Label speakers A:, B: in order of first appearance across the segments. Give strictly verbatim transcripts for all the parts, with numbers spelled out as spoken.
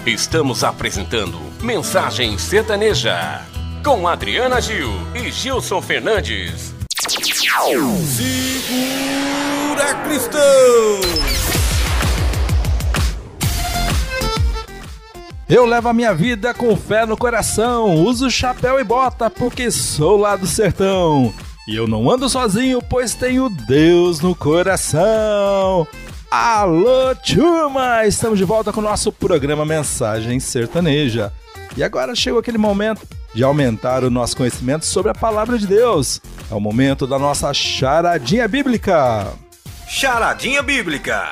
A: Estamos apresentando Mensagem Sertaneja, com Adriana Gil e Gilson Fernandes.
B: Segura, Cristão!
C: Eu levo a minha vida com fé no coração, uso chapéu e bota porque sou lá do sertão. E eu não ando sozinho, pois tenho Deus no coração. Alô, turma! Estamos de volta com o nosso programa Mensagem Sertaneja. E agora chegou aquele momento de aumentar o nosso conhecimento sobre a Palavra de Deus. É o momento da nossa charadinha bíblica.
B: Charadinha Bíblica.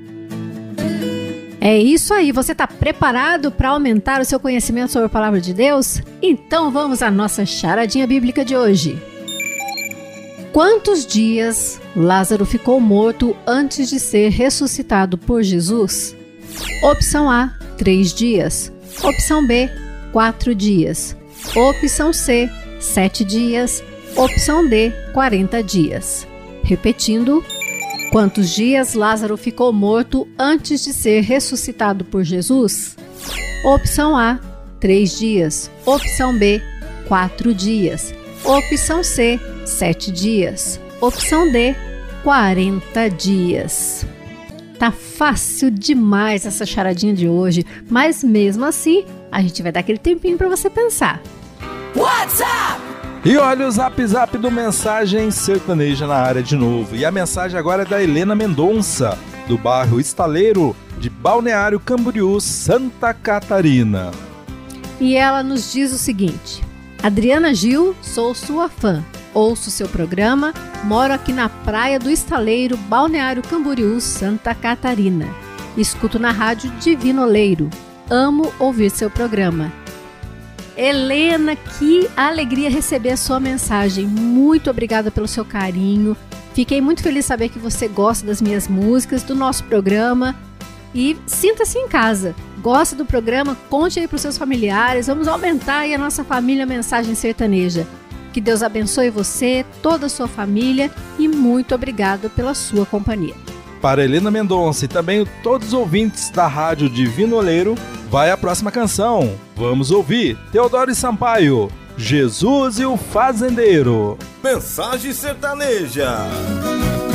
D: É isso aí, você está preparado para aumentar o seu conhecimento sobre a Palavra de Deus? Então vamos à nossa charadinha bíblica de hoje. Quantos dias Lázaro ficou morto antes de ser ressuscitado por Jesus? Opção A, três dias. Opção B, quatro dias. Opção C, sete dias. Opção D, quarenta dias. Repetindo, quantos dias Lázaro ficou morto antes de ser ressuscitado por Jesus? Opção A, três dias. Opção B, quatro dias. Opção C, sete dias. Opção D, quarenta dias. Tá fácil demais essa charadinha de hoje, mas mesmo assim, a gente vai dar aquele tempinho para você pensar.
B: WhatsApp!
C: E olha o zap zap do Mensagem Sertaneja na área de novo. E a mensagem agora é da Helena Mendonça, do bairro Estaleiro, de Balneário Camboriú, Santa Catarina.
D: E ela nos diz o seguinte: Adriana Gil, sou sua fã. Ouço seu programa, moro aqui na praia do Estaleiro, Balneário Camboriú, Santa Catarina. Escuto na rádio Divino Oleiro. Amo ouvir seu programa. Helena, que alegria receber a sua mensagem. Muito obrigada pelo seu carinho. Fiquei muito feliz de saber que você gosta das minhas músicas, do nosso programa. E sinta-se em casa. Gosta do programa? Conte aí para os seus familiares. Vamos aumentar aí a nossa família Mensagem Sertaneja. Que Deus abençoe você, toda a sua família e muito obrigado pela sua companhia.
C: Para Helena Mendonça e também todos os ouvintes da Rádio Divino Oleiro, vai a próxima canção. Vamos ouvir Teodoro Sampaio, Jesus e o Fazendeiro.
B: Mensagem Sertaneja.